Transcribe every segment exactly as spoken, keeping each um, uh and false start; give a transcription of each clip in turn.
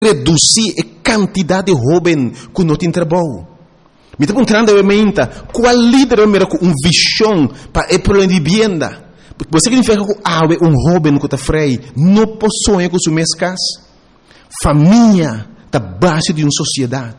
reduzir a quantidade de jovens que não tem trabalho. Me está perguntando a qual líder mira com uma visão para o problema de vivienda. Você significa que há um jovem que está frei, não possui com sua mescas. Família está base de uma sociedade.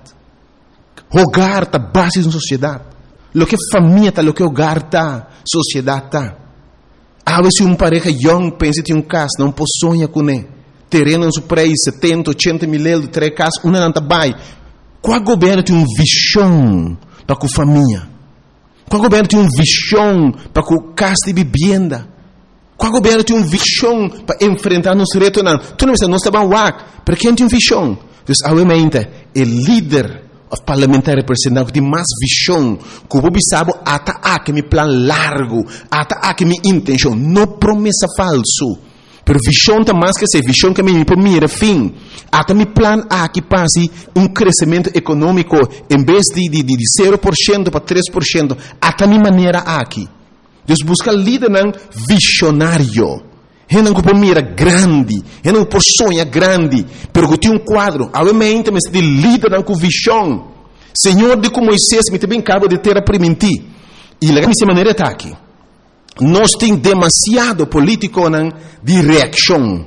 Hogar está base de uma sociedade. Lo que família está, lo que hogar está, sociedade está. Há vezes uma pareja young pensa que um caso não possui com ele. Terreno no preço setenta, oitenta mil euros, três casas, uma não está bem. Qual governo tem uma visão para a família? Qual governo tem uma visão para a casa de vivenda? Qual governo tem uma visão para enfrentar nos retos? Tu não estás bem lá, para quem tem uma visão? Então, obviamente, o líder parlamentar representante tem mais visão, que o sabe até aqui meu plano largo, até aqui minha intenção, não promessa falso. Pero visão está mais que ser visão que me mira fim. Até meu plano aqui passe um crescimento econômico em vez de, de, de zero por cento para três por cento. Até minha maneira aqui. Deus busca líder não visionário. Ele não pode mira grande, ele não pode sonhar grande, pero que tem um quadro. Obviamente, mas de líder não com visão. Senhor de como Moisés me também acaba de ter a permitir. E a minha maneira está aqui. Nós temos demasiado político de reação.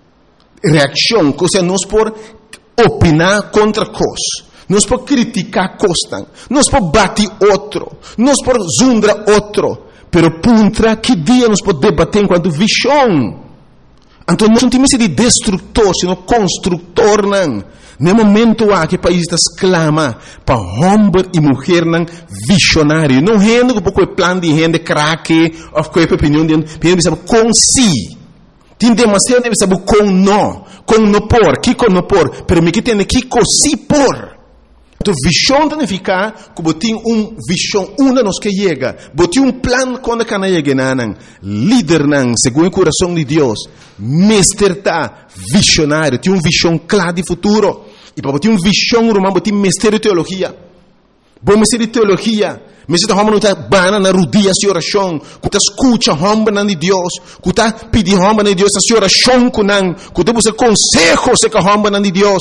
Reação, ou seja, nós podemos opinar contra coisas. Nós podemos criticar coisas. Nós podemos bater outro. Nós podemos zundar outro. Pero contra que dia nós podemos debater enquanto visão? Então nós não temos de destrutor, sino construtor. No momento há que o país está exclama para homem e mulher visionário. Não é que pouco plano de gente craque ou qualquer opinião de gente sabe com si. Tem demasiado de saber com não, com não por, que com não por, pero me que tem que com si por. Então visão significa que tem uma visão, uma nos que chega, tem um plano quando cana chega nan, líder nan, segundo o coração de Deus, mestre tá visionário, tem uma visão clara de futuro. E para ter uma visão romana, tem mestre de teologia. Bom mestre de teologia, mestre de homem não está bana na rodia de oração, que está escuta homem de Deus, que está pedindo homem de Deus a oração com nan, que está buscando consejo se com homem de Deus.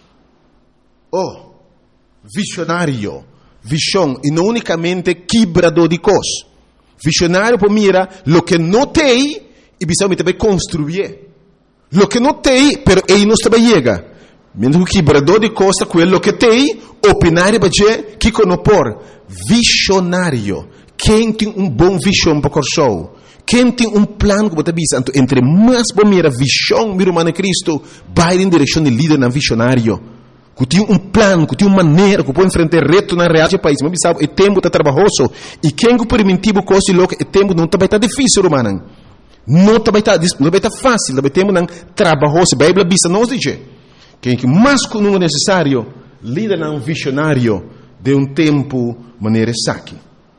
Oh, visionário, visão, e não unicamente quebrador de coisas. Visionário para mira lo que não tem e precisa também construir. Lo que não tem, pero ele não está chega. Mesmo que quebrador de costa, quello que tem, opinário para dizer que não por. Visionário. Quem tem um bom visão para o show? Quem tem um plano que você visa? Então, entre mais bom mira visão, mira humana Cristo, vai em direção de líder na visionário. Que tem um plano, que tem uma maneira, que pode enfrentar reto na real do país. Mas sabe, o tempo está trabalhoso. E quem que permitiu coisa louca, o tempo não está bem difícil, romano. Não está bem fácil, está bem trabalhoso. A Bíblia bisa nos diz. Quem que mais que não é necessário, líder não visionário de um tempo maneira saque.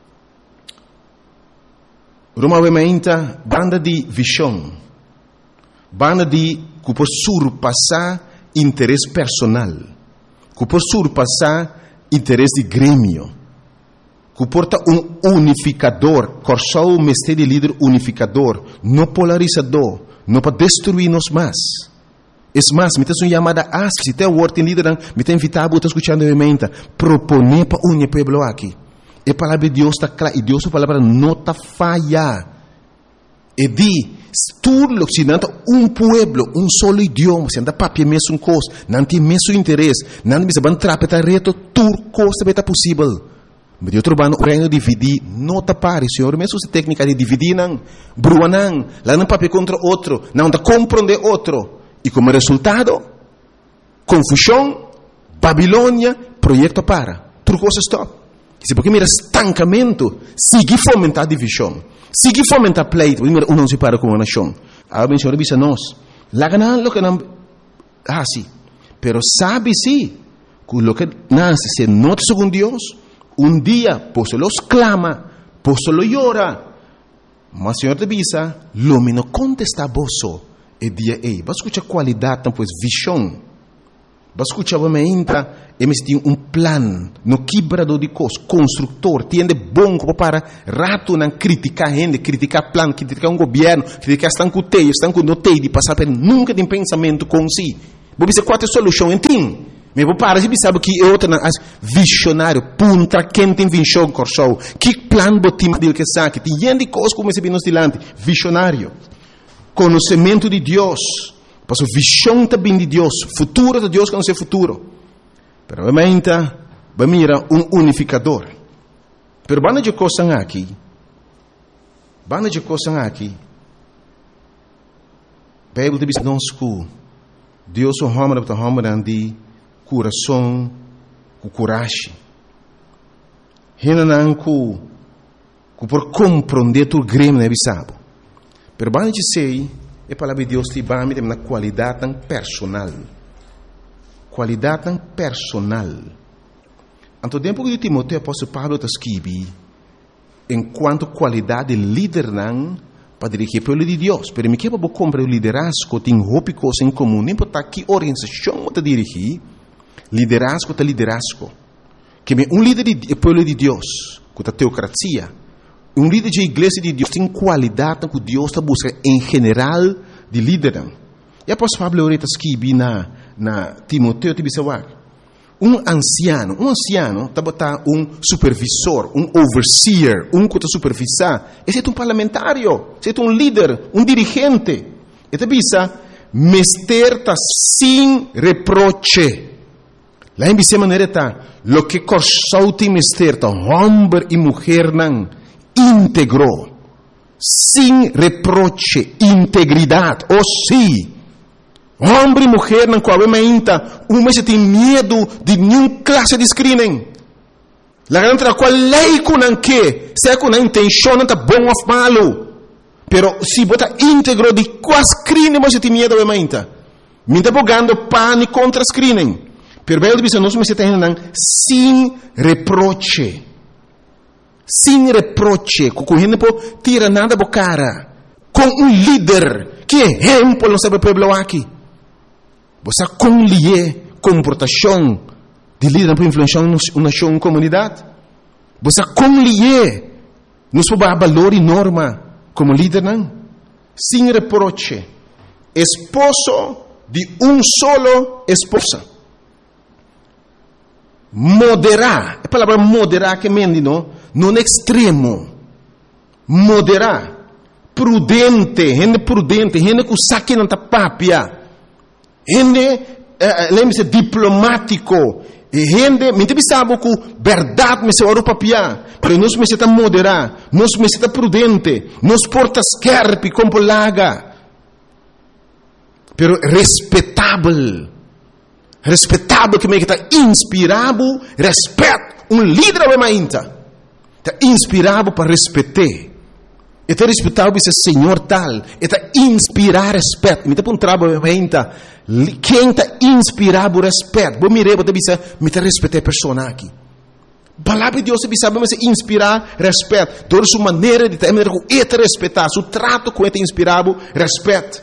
Normalmente, banda de visão, banda de que pode surpassar interesse personal, que pode surpassar interesse de grêmio, que porta um unificador, corsou o mestre de líder unificador, não polarizador, não para destruir-nos mais. É mais, me tem uma chamada a se tem o word líder, me tem invitado a estar escutando a mente, proponer para unir o povo aqui. E a palavra de Deus está clara, e Deus a palavra não está falha. E di, tudo que se não um povo, um solo idioma, se não papia mesmo coisa, não tem mesmo interesse, não tem mesmo trapetar reto, tudo coisa é possível. Mas eu trabalho no reino de dividir, não está pare, senhor, mesmo se técnica de dividir, não, brua não, lá não papia contra outro, não está compreender outro. E como resultado, confusão, Babilônia, projeto para. Tudo coisa stop. Se porque mira estancamento, sigue fomentar divisão, sigue fomentar pleito, mira um não se para com uma nação. A bem senhor avisa nós, lá ganan lo que não, ah sim, pero sabe sim, que lo que nasce se nota segundo Deus, um dia, posso los clama, posso lo llora, mas senhor te avisa, lo me não contesta vosso. E dia ei, vai escutar qualidade, então, pois, visão. Vai escutar, vai entra, e me tem um plano, no quebrador de coisas, construtor, tem de bom para rato não criticar gente, criticar plano, criticar um governo, criticar estão com teio, estão com notei de passar por nunca tem pensamento com si. Vou dizer qual é a solução em tim. Mas vou parar de saber que é outra visionário, punta quem tem visão corsou. Que plano botim dele que sabe, tem gente coisa como esse nos dilante, visionário. Conhecimento de Deus. Passo visão também de Deus, futuro de Deus que não é futuro. Pero realmente, vai mirar um unificador. Pero banda de coisa aqui. Banda de coisa aqui. Bíblia diz conosco, Deus o homem para homem de coração, com coragem. Renan com por compreender tu grêmio né bisabo. Pero banda de sei é palavra de Deus te vai me na qualidade tão personal. Qualidade tão personal. Anto tempo que Timoteo apóstolo Pablo está escrevi enquanto qualidade de líder não para dirigir o povo de Deus. Pero me quer para comprar o liderazgo tem roupa coisa em comum. Nem para que organização está dirigir. Liderazgo está liderazgo. Que um líder do povo de Deus, com a teocracia, um líder de igreja de Deus tem qualidade que Deus está buscando em geral de líder. E após Pablo está escrevi na na Timoteo te bisawak. Um anciano, um anciano está botar um supervisor, um overseer, um que está supervisar. Esse é um parlamentário, esse é um líder, um dirigente. E te bisa, mester está sem reproche. Lá em bisa maneira está, lo que corsou tem mester está, homem e mulher não, íntegro, sem reproche, integridade, ou sim. Homem e mulher não qual ainda um mês tem medo de nenhuma classe de screening. La grande qual lei com não que se com a intenção não tá bom ou malo, pero se bota íntegro de qual screening mas tem medo ainda. Me tá bogando pânico contra screening. Pero bem diz nós mas tem não sem reproche. Sem reproche, com gente por tira nada bo cara. Com um líder que exemplo não sabe o povo aqui. Você conlier comportação de líder para influenciar uma nação, uma comunidade. Você conlier nos valor e norma como líder, não? Sem reproche. Esposo de um solo esposa. Moderar. A palavra moderar que mende, não? Não extremo. Moderar. Prudente. Gente prudente. Gente que saque não tá papia. Gente, uh, lembre-se, diplomático. Gente, me sabe que verdade me se ora papia, mas nós me se está moderar, nós me se está prudente, nós porta scarpe com polaga, pero respeitável, respeitável que me está inspirado, respeito, um líder é mais está inspirado para respeitar. Está respeitado esse Senhor tal, está inspirar respeito. Me está um trabalho ainda. Quem está inspirado respeito? Vou mirar, vou dizer, me está respeitar a pessoa aqui. Palavra de Deus se sabe, mas inspirar respeito. Toda sua maneira de ter, está respeitar, seu trato com ele inspirado respeito.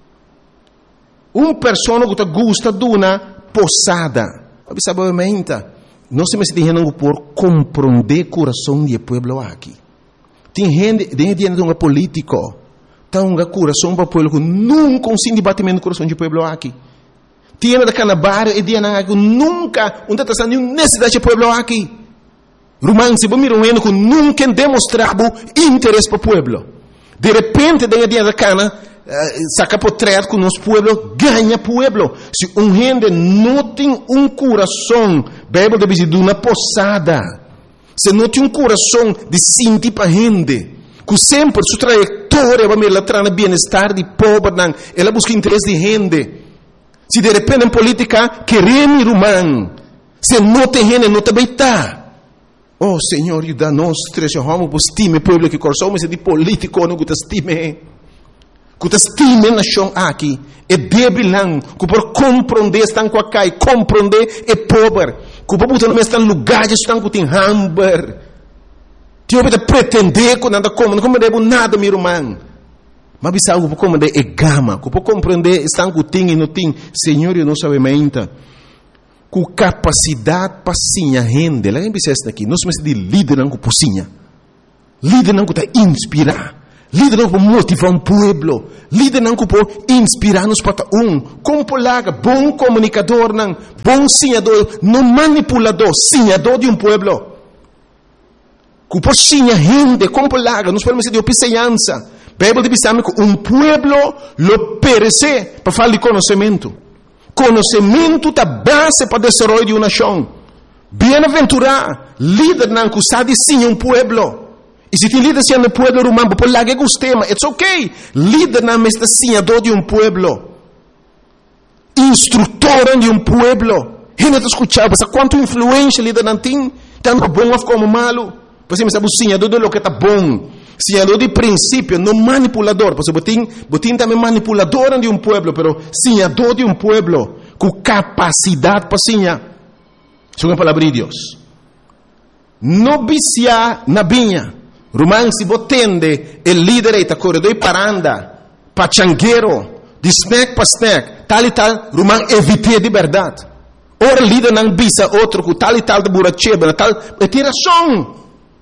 Uma pessoa que gosta de uma posada, sabe ainda? Não se me se deixando por compreender o coração do povo aqui. Tem gente, tem gente de um político, tem um coração para o povo que nunca consegue batimento no coração do povo aqui. Tem gente da canabar e tem gente que nunca, não está nenhuma necessidade do povo aqui. Romano, se você mirar que nunca demonstrava interesse para o povo. De repente, tem gente da cana, saca portreto com o nosso povo, ganha o povo. Se um gente não tem um coração, Bíblia deve dizer, de uma posada. Se não tem um coração de sentir para a gente, que sempre sua trajetória vai me levar no bem-estar de pobre, ela busca interesse de gente. Se de repente em política queremos romano, se não tem gente, não também está. Oh Senhor, ajuda-nos, três homens, para estimar o povo que coração, mas é de político, não que te estime. Que te estime na nação aqui, é débil, que por compreender estão com a cai, compreender é pobre. Que o povo não está em lugares estão com tem hamburger. Tio pode pretender que nada como, não compreende nada, meu irmão. Mas bisa algo para compreender é gama, que para compreender estão com tem e não tem. Senhor, eu não sabe ainda. Com capacidade para sinha rende. Lá em Bicesta aqui, nós somos de líder não com pocinha. Líder não que está inspirar. Líder não pode motivar um pueblo. Líder não pode inspirar-nos para um. Como polaga, bom comunicador, não, bom sinhador, não manipulador, sinhador de um pueblo. Que pode sinhar gente, como polaga, nós podemos dizer de opiceança. A Bíblia diz que um pueblo lo perece para falar de conhecimento. Conhecimento é a base para o desenvolvimento de uma nação. Bem-aventurado, líder não que sabe sim um pueblo. E se tem líder sendo um pueblo romano, por lá que gostei, mas it's okay. Líder não é senhador de um pueblo. Instrutor de um pueblo. Gente está escutando, mas quanto influência líder não tem, tanto bom como malo. Por exemplo, sabe o senhador de lo que está bom. Senhador de princípio, não manipulador. Porque botin, botin também manipulador de um pueblo, pero senhador de um pueblo, com capacidade para senhar. Isso é a palavra de Deus. Não viciar na vinha. Romano, se você tende, o líder está corredor para andar, para changueiro, de snack para snack, tal e tal, Romano, evite de verdade. Ora, líder não visa outro, com tal e tal de buracheba, tal, é tiração.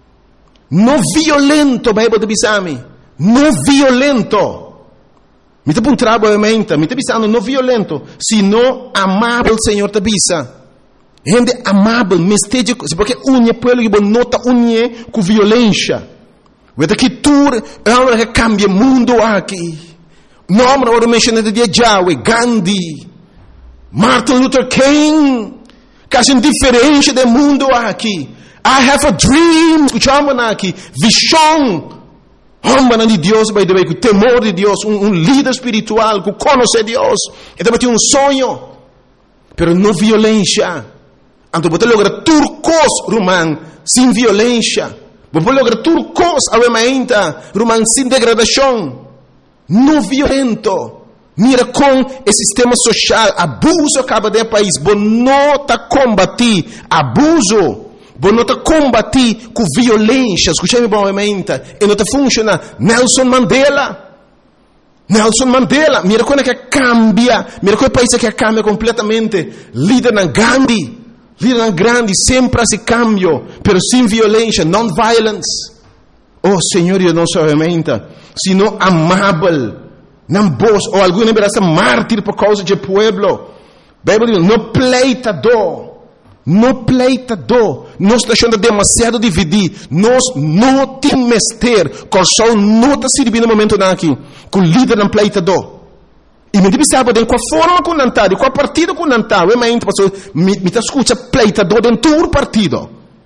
Não violento, a Bíblia diz a mim. Não violento. Me está apontando a mente, me está dizendo não violento, sino amável, Senhor, te avisa. Gente amável, mesteja, porque unha pueblo que nota unha com violência. Vede que tu é uma que cambia o mundo aqui. Nome agora mencionado de Yahweh, Gandhi, Martin Luther King, quase indiferente do mundo aqui. I have a dream, escuchamos aqui, visão, homem de Deus, by the way, com temor de Deus, um, um líder espiritual, que conhece Deus, e também tem um sonho, pero não violência. Então, você logra turcos, romano, sem violência. Você logra turcos, alemãita, romano, sem degradação. Não violento. Mira com o sistema social, abuso acaba de país, você não está combatir abuso. Você não está combatir com violência. Escutei-me bem, alemãita. E não está funcionando. Nelson Mandela. Nelson Mandela. Mira como é que cambia. Mira como é o país que cambia completamente. Líder na Gandhi. Líder grande, sempre esse cambio, pero sem violência, non-violence. Oh, Senhor, eu não sou ferramenta, sino amável, não vos, ou alguma vez mártir por causa do pueblo. Bíblia diz, não pleitador, não pleitador, nós estamos achando demasiado dividir, nós não temos mester, com o sol não está servindo no momento aqui, com o líder não pleitador. E me diz, sabe, com a forma que não está, com a partido que não está, eu me escuta pleitador dentro do partido.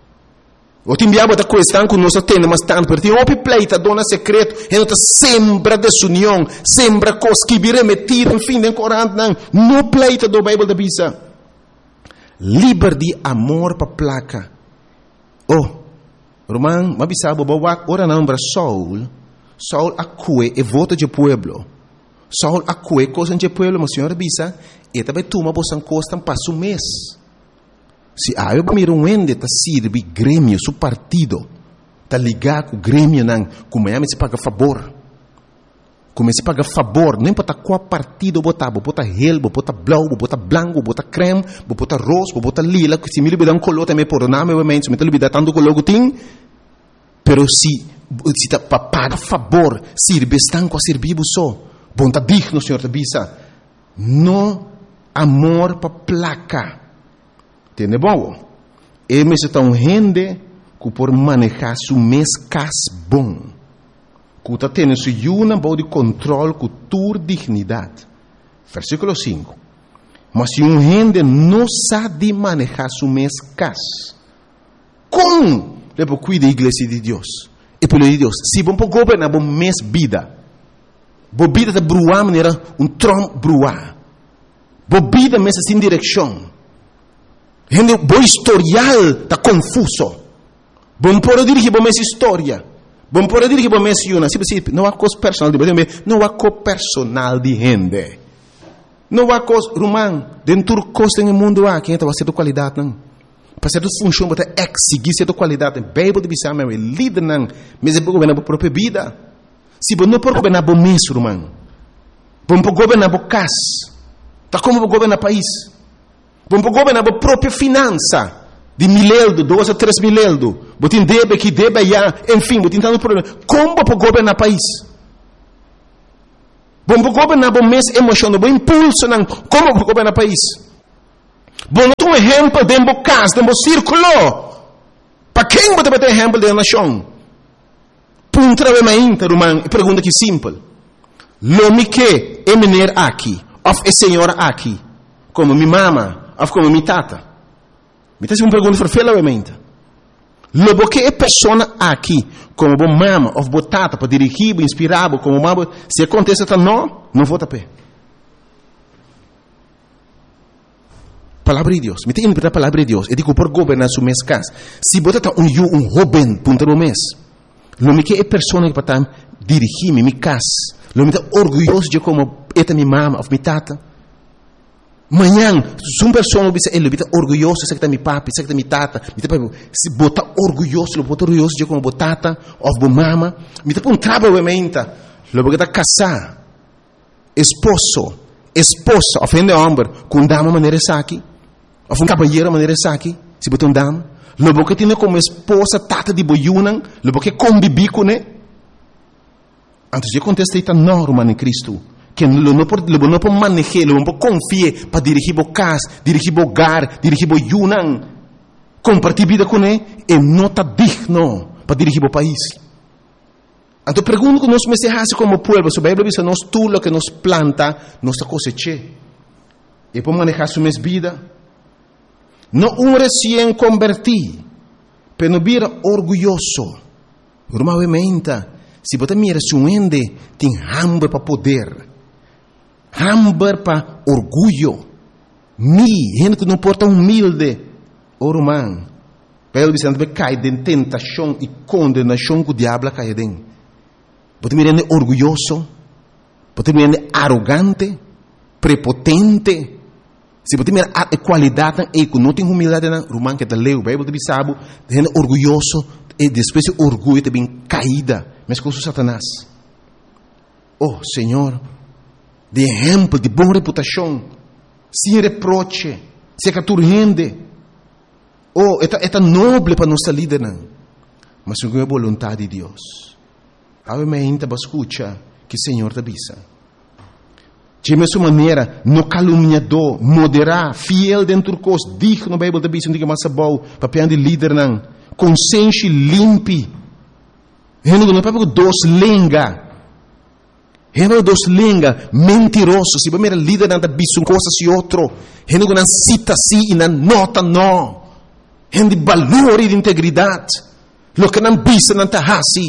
Eu te enviava da questão que nós temos, mas tanto, porque tem um pleitador no secreto, e não sembra desunião, sembra coisas que virem metidas, enfim, nem corante, não. Não pleitador, a Bíblia diz. Liber de amor para placa. Oh, Romano, mas sabe, ora não, para Saul, Saul acue e vota de pueblo. Saul acue coisa de pueblo, mas senhor bisa, e também toma bosan costa passo um mês. Se ah, eu miro um ende tá sirve grêmio, su partido, tá ligado com o grêmio não, como é se paga favor. Como se paga favor, não importa qual partido botar, botar gel, botar blau, botar branco, botar creme, botar rosa, botar lila, que se me libera um color também por nome, obviamente, se me libera tanto color que tem, pero se se tá para pagar favor, sirve estão com a servir só. Bom, está digno, Senhor, te bisa. No amor para placa. Entende bom? E me está um gente que por manejar su mês cas bom. Que está tendo su uma boa de controle com tua dignidade. Versículo cinco. Mas se um gente não sabe manejar su mês cas, como ele cuida da igreja de Deus? E pelo de Deus, se bom para governar bom mês vida. Bobida de bruar maneira um trom bruar. Bobida mesmo sem direção. Gente, bom historial está confuso. Bom pode dirigir bom mesmo história. Bom pode dirigir bom mesmo uma. Não há coisa personal de gente. Não há coisa personal de gente. Não há coisa romano. Dentro do coisa no mundo há quem está fazendo qualidade não. Para ser função para exigir certa qualidade. Bíblia de bisama é líder não. Mas é para governar a própria vida. Se você não pode governar o mês, irmão, você pode governar o casa, está como você governar o país, você pode governar a própria finança, de mil euros, dois a três mil euros, você tem débito que débito já, enfim, você tem tanto problema. Como você pode governar o país? Bom governar bom mês emoção, bom impulso não como governar o país. Bom um exemplo de um caso, de um círculo. Para quem você vai ter exemplo da nação? Puntra é mais interumano. Pergunta que simples. Lo me que é menino aqui, of é senhora aqui, como minha mama, of como minha tata. Me faz uma pergunta para fela mente. Lo que é pessoa aqui, como bo mama, of bo tata, para dirigir, inspirar, como mama, se acontece tá não, não vou tapar. Palavra de Deus. Me tem interpretar a palavra de Deus. Eu digo por governar su mês casa. Se você tá um um jovem, punta no mês. Lo me que é pessoa que para dirigir minha casa. Lo me tá orgulhoso de como esta minha mama, of minha tata. Manhã, se uma pessoa diz, ele está orgulhoso, sei que está meu papi, sei que está minha tata, se bota orgulhoso, bota orgulhoso de como botata, ou bo mama, me está um trabalho mente, lo porque está casar, esposo, esposa, ofende homem, com dama maneira aqui, ou um cabalheiro maneira aqui, se bota um dama, lo porque tem como esposa tata de boiunan, lo porque convivi com ele, antes de acontecer está normal em Cristo. Que não não pode não pode manejar, não pode confiar para dirigir o casa, dirigir o hogar, dirigir o yunan, compartilhar vida com ele, é não está digno para dirigir o país. Então pergunto que nós me se como povo, se a Bíblia diz nós tudo que nos planta, nós cosecha. E para manejar sua vida, não um recém convertido, mas não vira orgulhoso. Normalmente, se você mira se um ende tem hambre para poder, hambre para orgulho. Mi, gente que não porta humilde. O romano. Pelo dizendo que cai de tentação e condenação que o diabo cai dentro. Pode me render orgulhoso. Pode me render arrogante. Prepotente. Se pode me render a qualidade e que não tem humildade na romano que te leu. Bíblia de sabe, rende orgulhoso e depois o orgulho também caída. Mas com o Satanás. Oh, Senhor, de exemplo, de boa reputação, sem reproche, sem que tu rende. Oh, é tão nobre para nossa líder, não. Mas não é a vontade de Deus. Obviamente, você escuta que o Senhor te avisa. De mesma maneira, no caluniador, moderar, fiel dentro do curso, digno no Bíblia te avisa, não diga mais bom, papel de líder, não. Consciência limpe. Não é para dois lenga. Não é dos lenga, mentiroso. Se você é líder, não bisa uma coisa se outro. Não é cita si e não nota não. Não de valor e de integridade. Lo que não bisa, não está assim.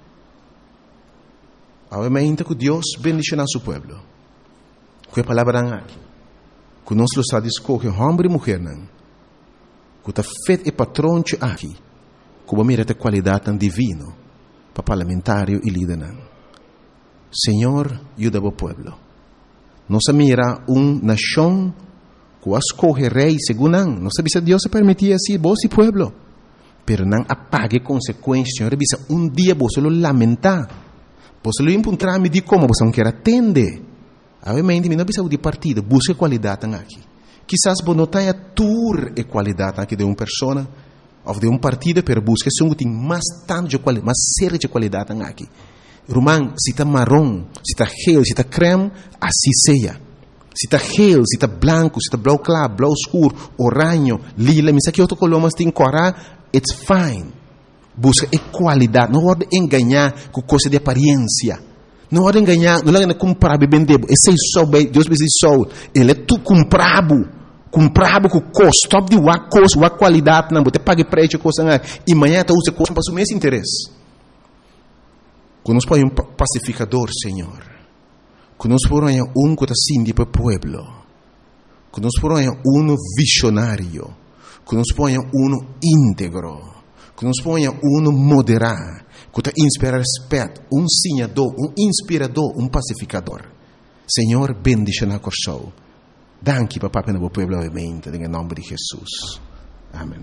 Obviamente que Deus bendice nosso povo. Que a palavra aqui. Que nós está escolher homem e mulher, não. Que está feito e patrão aqui. Que mira a qualidade divina para parlamentário e líder, não. Senhor, ajuda o povo. Nossa mira uma nação que escolhe rei segundo não. Não sabe se Deus se permitia assim, vos e povo. Pero não apague consequências. Senhor, avisa, um dia você lo lamentar. Você lo encontrar me de como você não quer atender. Obviamente, não precisa de partido. Busque qualidade aqui. Quizás você não tenha tour e qualidade aqui de uma pessoa ou de um partido, pero busque se tem mais tanto de qualidade, mais séria de qualidade aqui. Romano, se está marrom, se está gel, se está creme, assim seja. Se está gel, se está branco, se está blau claro, blau escuro, oranho, lila, mas aqui outro color, mas tem corar, it's fine. Busca qualidade, não pode enganar com coisa de aparência. Não pode enganar, não pode comprar e vender. Esse é só, Deus me diz só, ele é tu comprado. Comprado com custo, top de uma coisa, uma qualidade, não, você paga preço, coisa, e amanhã você usa coisa para o mesmo interesse. Que nos põe um pacificador, Senhor. Que nos põe um que está assim para o povo. Que nos põe um visionário. Que nos põe um íntegro. Que nos põe um moderado. Que está inspira respeito. Um sinhador, um inspirador, um pacificador. Senhor, bendice na corção. Danke, papá, para o povo, obviamente, em nome de Jesus. Amém.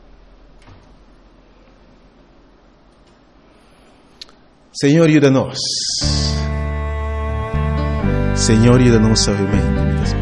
Senhor, ajuda-nos. Senhor, ajuda-nos, obviamente.